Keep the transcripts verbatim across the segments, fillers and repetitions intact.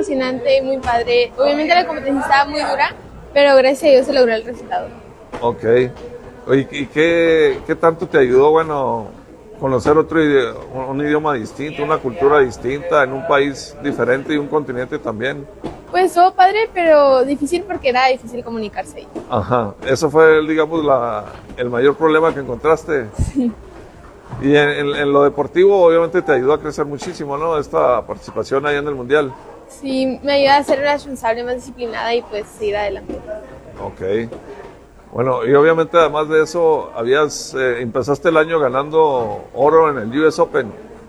emocionante, muy padre. Obviamente la competencia estaba muy dura, pero gracias a Dios se logró el resultado. Ok. Oye, ¿y qué, qué tanto te ayudó, bueno, conocer otro idioma, un idioma distinto, una cultura distinta, en un país diferente y un continente también? Pues todo padre, pero difícil porque era difícil comunicarse ahí. Ajá, eso fue, digamos, la, el mayor problema que encontraste. Sí. Y en, en, en lo deportivo, obviamente, te ayudó a crecer muchísimo, ¿no? Esta participación ahí en el Mundial. Sí, me ayuda a ser responsable, más disciplinada y pues seguir adelante. Ok. Bueno, y obviamente además de eso, habías eh, empezaste el año ganando oro en el U S Open.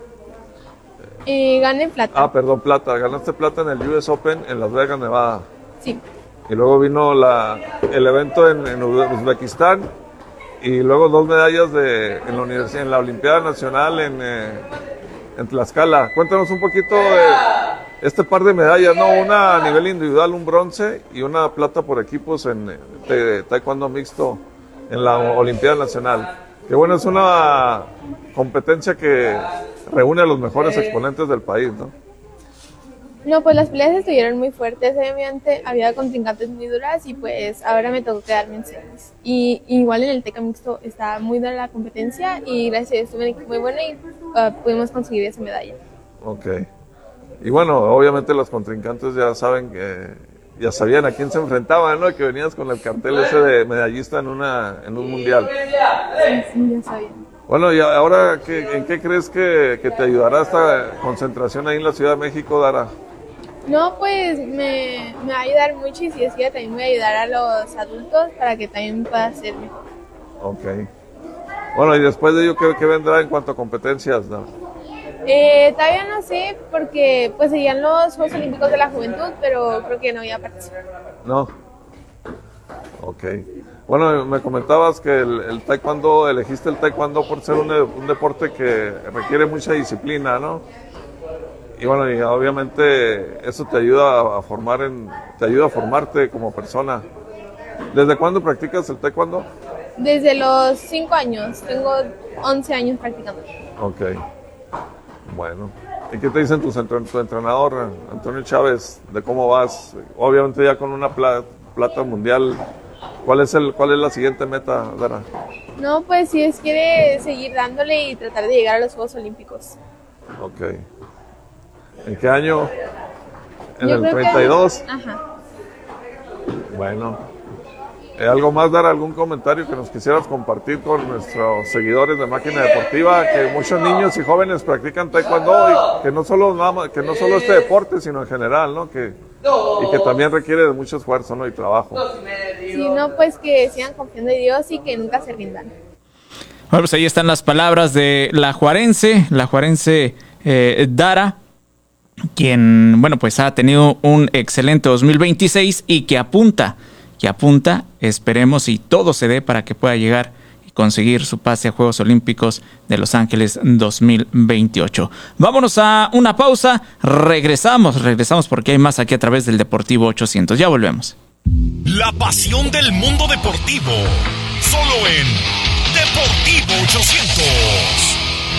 Eh, gané plata. Ah, perdón, plata. Ganaste plata en el U S Open en Las Vegas, Nevada. Sí. Y luego vino la, el evento en, en Uzbekistán y luego dos medallas de, en, la universidad, en la Olimpiada Nacional en, eh, en Tlaxcala. Cuéntanos un poquito de este par de medallas, ¿no? Una a nivel individual, un bronce y una plata por equipos en de, taekwondo mixto en la Olimpiada Nacional. Que bueno, es una competencia que reúne a los mejores exponentes del país, ¿no? No, pues las peleas estuvieron muy fuertes, obviamente había contrincantes muy duras y pues ahora me tocó quedarme en semis. Y igual en el teca mixto está muy dura la competencia y gracias a Dios estuve en equipo muy bueno y uh, pudimos conseguir esa medalla. Ok. Y bueno, obviamente los contrincantes ya saben que ya sabían a quién se enfrentaban, ¿no? Que venías con el cartel ese de medallista en una en un mundial. Sí, sí, ya sabían. Bueno, y ahora, ¿qué, ¿en qué crees que, que te ayudará esta concentración ahí en la Ciudad de México, Dara? No, pues me, me va a ayudar mucho y si es que también voy a ayudar a los adultos para que también pueda ser mejor. Ok. Bueno, y después de ello, ¿qué, qué vendrá en cuanto a competencias, no? Eh, todavía no sé, porque pues seguían los Juegos Olímpicos de la Juventud, pero creo que no voy a participar. No. Ok. Bueno, me comentabas que el, el taekwondo, elegiste el taekwondo por ser un, un deporte que requiere mucha disciplina, ¿no? Y bueno, y obviamente eso te ayuda a formar en, te ayuda a formarte como persona. ¿Desde cuándo practicas el taekwondo? Desde los cinco años, tengo once años practicando. Ok. Bueno. ¿Y qué te dicen tu, tu entrenador, Antonio Chávez, de cómo vas? Obviamente ya con una plata, plata mundial. ¿Cuál es el, cuál es la siguiente meta, Dara? No, pues si es quiere seguir dándole y tratar de llegar a los Juegos Olímpicos. Ok. ¿En qué año? ¿En Yo el creo treinta y dos? Que... Ajá. Bueno. Eh, ¿Algo más, Dara? ¿Algún comentario que nos quisieras compartir con nuestros seguidores de Máquina Deportiva? Que muchos niños y jóvenes practican taekwondo y que no solo, nada más, que no solo este deporte, sino en general, ¿no? Que, y que también requiere de mucho esfuerzo, ¿no? Y trabajo. Sí, no, pues que sigan confiando en Dios y que nunca se rindan. Bueno, pues ahí están las palabras de la juarense, la juarense eh, Dara, quien, bueno, pues ha tenido un excelente dos mil veintiséis y que apunta, que apunta, esperemos y todo se dé para que pueda llegar y conseguir su pase a Juegos Olímpicos de Los Ángeles dos mil veintiocho. Vámonos a una pausa, regresamos, regresamos porque hay más aquí a través del Deportivo ochocientos. Ya volvemos. La pasión del mundo deportivo, solo en Deportivo ochocientos.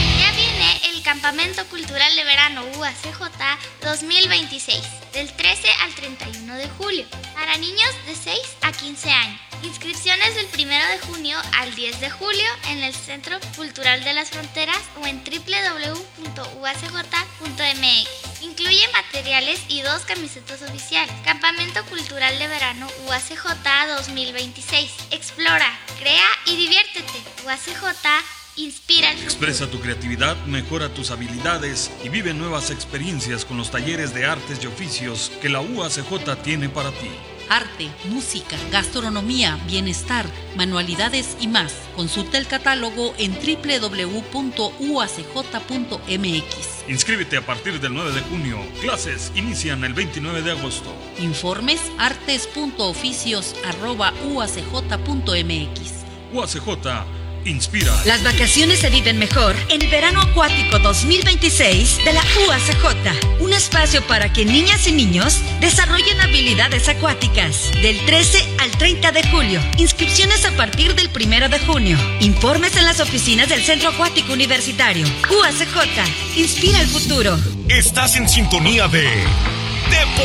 Campamento Cultural de Verano U A C J dos mil veintiséis, del trece al treinta y uno de julio, para niños de seis a quince años. Inscripciones del primero de junio al diez de julio en el Centro Cultural de las Fronteras o en doble u doble u doble u punto u a c j punto m x. Incluye materiales y dos camisetas oficiales. Campamento Cultural de Verano U A C J dos mil veintiséis. Explora, crea y diviértete. U A C J inspira el futuro. Expresa tu creatividad, mejora tus habilidades y vive nuevas experiencias con los talleres de artes y oficios que la U A C J tiene para ti. Arte, música, gastronomía, bienestar, manualidades y más. Consulta el catálogo en doble u doble u doble u punto u a c j punto m x. Inscríbete a partir del nueve de junio. Clases inician el veintinueve de agosto. Informes artes punto oficios arroba u a c j punto m x. U A C J inspira. Las vacaciones se viven mejor en el Verano Acuático dos mil veintiséis de la U A C J. Un espacio para que niñas y niños desarrollen habilidades acuáticas. Del trece al treinta de julio. Inscripciones a partir del primero de junio. Informes en las oficinas del Centro Acuático Universitario. U A C J. Inspira el futuro. Estás en sintonía de Deportivo